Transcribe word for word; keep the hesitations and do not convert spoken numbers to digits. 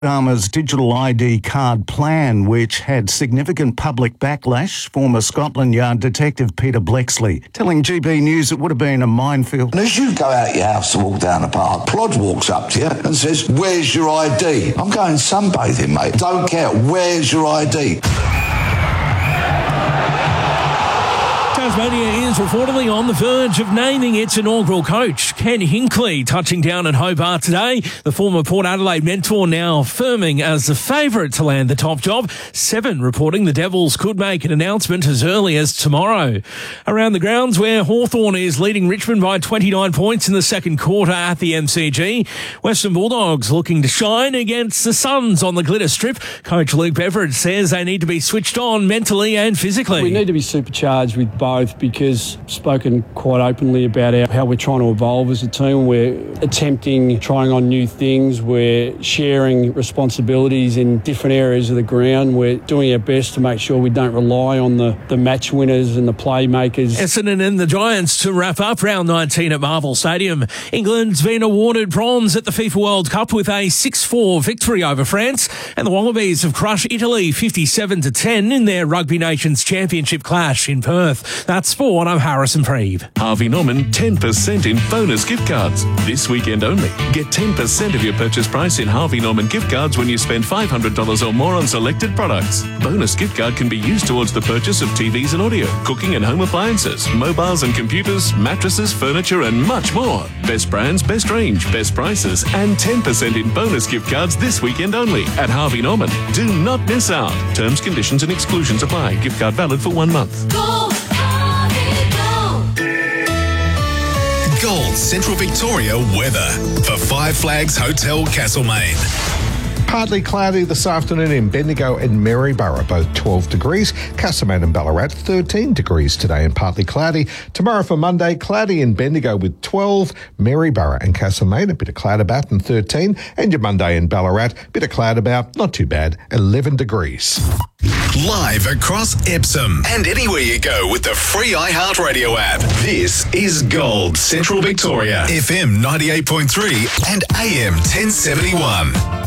Farmer's digital I D card plan, which had significant public backlash. Former Scotland Yard Detective Peter Blexley telling G B News it would have been a minefield. And as you go out your house to walk down the park, Plod walks up to you and says, "Where's your I D?" I'm going sunbathing, mate. Don't care. Where's your I D? Tasmania is reportedly on the verge of naming its inaugural coach. Ken Hinkley touching down at Hobart today. The former Port Adelaide mentor now firming as the favourite to land the top job. Seven reporting the Devils could make an announcement as early as tomorrow. Around the grounds where Hawthorn is leading Richmond by twenty-nine points in the second quarter at the M C G. Western Bulldogs looking to shine against the Suns on the Glitter Strip. Coach Luke Beveridge says they need to be switched on mentally and physically. We need to be supercharged with both, because spoken quite openly about our, how we're trying to evolve as a team. We're attempting, trying on new things. We're sharing responsibilities in different areas of the ground. We're doing our best to make sure we don't rely on the, the match winners and the playmakers. Essendon and the Giants to wrap up round nineteen at Marvel Stadium. England's been awarded bronze at the FIFA World Cup with a six four victory over France, and the Wallabies have crushed Italy fifty-seven to ten in their Rugby Nations Championship clash in Perth. That's sport. I'm Harrison Preeve. Harvey Norman, ten percent in bonus gift cards. This weekend only. Get ten percent of your purchase price in Harvey Norman gift cards when you spend five hundred dollars or more on selected products. Bonus gift card can be used towards the purchase of T Vs and audio, cooking and home appliances, mobiles and computers, mattresses, furniture and much more. Best brands, best range, best prices and ten percent in bonus gift cards this weekend only at Harvey Norman. Do not miss out. Terms, conditions and exclusions apply. Gift card valid for one month. Go! Gold Central Victoria weather for Five Flags Hotel Castlemaine. Partly cloudy this afternoon in Bendigo and Maryborough, both twelve degrees. Castlemaine and Ballarat, thirteen degrees today and partly cloudy. Tomorrow for Monday, cloudy in Bendigo with twelve. Maryborough and Castlemaine, a bit of cloud about and thirteen. And your Monday in Ballarat, bit of cloud about, not too bad, eleven degrees. Live across Epsom and anywhere you go with the free iHeartRadio app. This is Gold Central Victoria. F M ninety-eight point three and A M ten seventy-one.